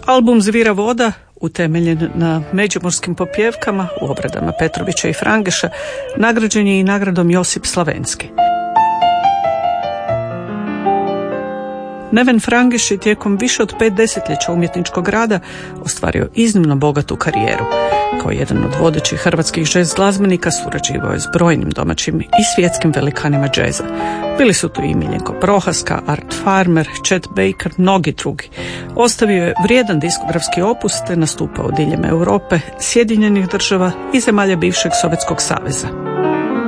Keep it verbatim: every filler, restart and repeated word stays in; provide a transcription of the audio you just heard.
Album Zvira voda, utemeljen na međimurskim popjevkama u obradama Petrovića i Frangeša, nagrađen je i nagradom Josip Slavenski. Neven Frangeš je tijekom više od pet desetljeća umjetničkog rada ostvario iznimno bogatu karijeru. Kao jedan od vodećih hrvatskih jazz glazbenika surađivao je s brojnim domaćim i svjetskim velikanima džeza. Bili su tu i Miljenko Prohaska, Art Farmer, Chet Baker, mnogi drugi. Ostavio je vrijedan diskografski opus te nastupao diljem Europe, Sjedinjenih država i zemalja bivšeg Sovjetskog saveza.